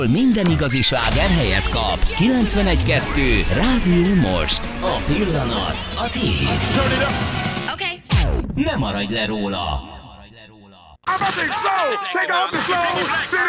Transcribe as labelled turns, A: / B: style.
A: Minden igazi sláger helyet kap. 91.2 Rádió Most. A pillanat a tiéd.
B: Okay.
A: Ne maradj le róla.
C: I'm about to explode. Take off the slow.